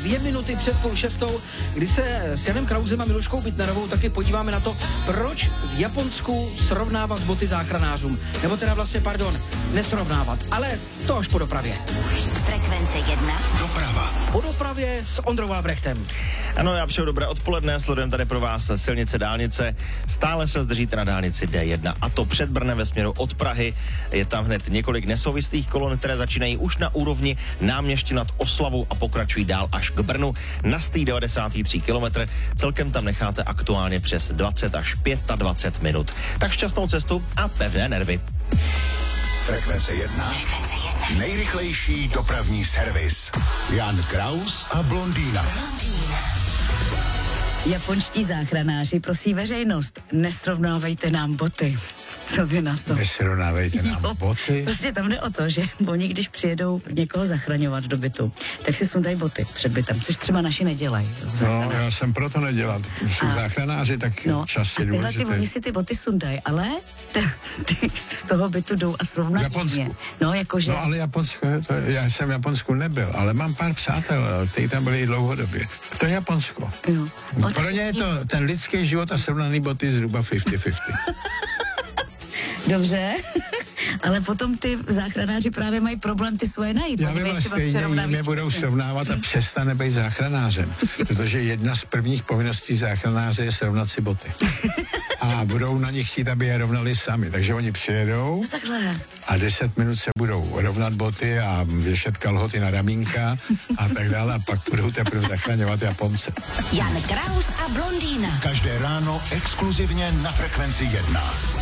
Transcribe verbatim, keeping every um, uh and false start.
dvě minuty před půl šestou, kdy se s Janem Krausem a Miluškou Bittnerovou taky podíváme na to, proč v Japonsku srovnávat boty záchranářům. Nebo teda vlastně, pardon, nesrovnávat, ale to až po dopravě. Frekvence jedna. Doprava. Po dopravě s Ondrou Albrechtem. Ano, já přeju dobré odpoledne, sledujeme tady pro vás silnice, dálnice. Stále se zdržíte na dálnici D jedna, a to před Brnem ve směru od Prahy. Je tam hned několik nesouvislých kolon, které začínají už na úrovni Náměšti nad Oslavou a pokračují dál až k Brnu na sto devadesát tři kilometrů. Celkem tam necháte aktuálně přes dvacet až dvacet pět minut. Tak šťastnou cestu a pevné nervy. Frekvence jedna. Nejrychlejší dopravní servis. Jan Kraus a blondýna. Japonští záchranáři prosí veřejnost, nesrovnávejte nám boty. Co vy na to? Nesrovnávejte nám Jo, boty. Prostě tam jde o to, že oni, když přijedou někoho zachraňovat do bytu, tak si sundají boty před bytem, což třeba naši nedělají. Jo, No, záchranáři. já jsem proto nedělat. Jsou A- záchranáři, tak No, čas a je tyhle ty, důležitý. oni si ty boty sundají, ale ty z toho bytu jdou a srovnají V Japonsku. mě. No, jakože... No, ale Japonsko, to, já jsem v Japonsku nebyl, ale mám pár přátel, kteří tam byli dlouhodobě. To je Japonsko. Jo. No, O, pro tak ně je nic. to ten lidský život a srovnaný boty zhruba padesát na padesát. Dobře, ale potom ty záchranáři právě mají problém ty svoje najít. Já Oni vím, mají ale třeba stejně přerovnávat ji nebudou časem. srovnávat a přestane být záchranářem. Protože jedna z prvních povinností záchranáře je srovnat si boty. A budou na nich chtít, aby je rovnali sami. Takže oni přijedou No takhle. a deset minut se budou rovnat boty a věšet kalhoty na ramínka a tak dále. A pak budou teprve zachraňovat Japonce. Jan Kraus a blondýna. Každé ráno exkluzivně na Frekvenci jedna.